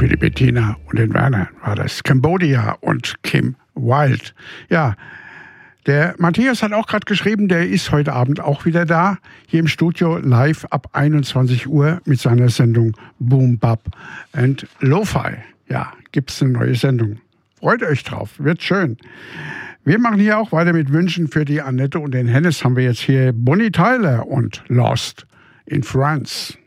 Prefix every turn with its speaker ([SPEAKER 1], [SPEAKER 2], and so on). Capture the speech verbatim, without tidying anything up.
[SPEAKER 1] für die Bettina und den Werner war das Cambodia und Kim Wilde. Ja, der Matthias hat auch gerade geschrieben, der ist heute Abend auch wieder da, hier im Studio live ab einundzwanzig Uhr mit seiner Sendung Boom Bap and Lo-Fi. Ja, gibt's eine neue Sendung. Freut euch drauf, wird schön. Wir machen hier auch weiter mit Wünschen für die Annette und den Hennes. Haben wir jetzt hier Bonnie Tyler und Lost in France.